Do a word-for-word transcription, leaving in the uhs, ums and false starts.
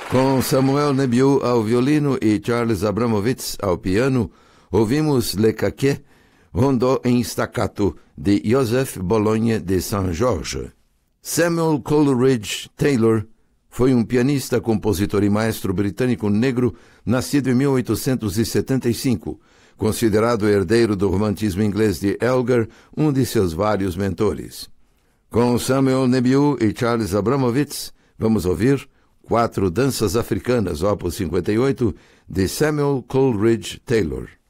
Com Samuel Nebiu ao violino e Charles Abramovitz ao piano, ouvimos Le Caquet, Rondó em staccato, de Joseph Bologne de Saint-Georges. Samuel Coleridge Taylor foi um pianista, compositor e maestro britânico negro, nascido em mil oitocentos e setenta e cinco, considerado herdeiro do romantismo inglês de Elgar, um de seus vários mentores. Com Samuel Nebiu e Charles Abramovitz, vamos ouvir Quatro Danças Africanas, opus cinquenta e oito, de Samuel Coleridge Taylor.